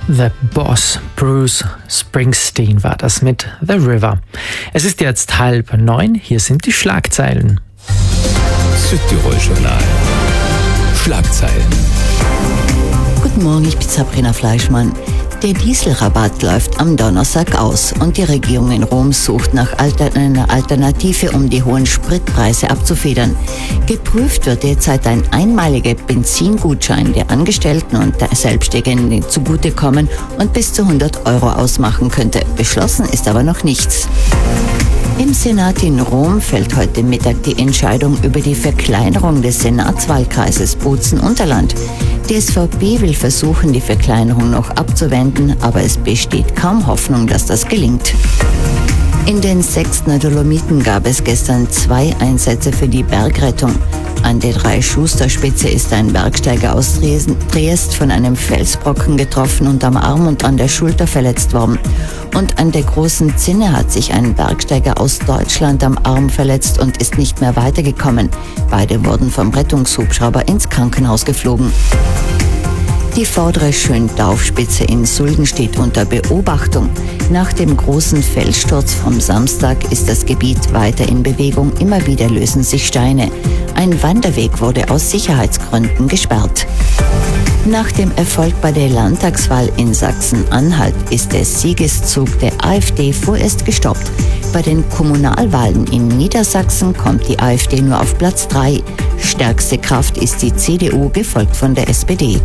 The Boss, Bruce Springsteen war das mit The River. Es ist jetzt 8:30, hier sind die Schlagzeilen. Südtirol-Journal. Schlagzeilen. Guten Morgen, ich bin Sabrina Fleischmann. Der Dieselrabatt läuft am Donnerstag aus und die Regierung in Rom sucht nach einer Alternative, um die hohen Spritpreise abzufedern. Geprüft wird derzeit ein einmaliger Benzingutschein, der Angestellten und der Selbstständigen zugutekommen und bis zu 100 € ausmachen könnte. Beschlossen ist aber noch nichts. Im Senat in Rom fällt heute Mittag die Entscheidung über die Verkleinerung des Senatswahlkreises Bozen-Unterland. Die SVP will versuchen, die Verkleinerung noch abzuwenden, aber es besteht kaum Hoffnung, dass das gelingt. In den 6. Dolomiten gab es gestern 2 Einsätze für die Bergrettung. An der Drei-Schuster-Spitze ist ein Bergsteiger aus Triest von einem Felsbrocken getroffen und am Arm und an der Schulter verletzt worden. Und an der Großen Zinne hat sich ein Bergsteiger aus Deutschland am Arm verletzt und ist nicht mehr weitergekommen. Beide wurden vom Rettungshubschrauber ins Krankenhaus geflogen. Die vordere Schöndaufspitze in Sulden steht unter Beobachtung. Nach dem großen Felssturz vom Samstag ist das Gebiet weiter in Bewegung. Immer wieder lösen sich Steine. Ein Wanderweg wurde aus Sicherheitsgründen gesperrt. Nach dem Erfolg bei der Landtagswahl in Sachsen-Anhalt ist der Siegeszug der AfD vorerst gestoppt. Bei den Kommunalwahlen in Niedersachsen kommt die AfD nur auf Platz 3. Stärkste Kraft ist die CDU, gefolgt von der SPD.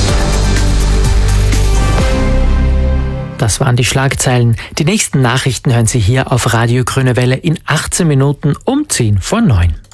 Das waren die Schlagzeilen. Die nächsten Nachrichten hören Sie hier auf Radio Grüne Welle in 18 Minuten um 10 vor 9.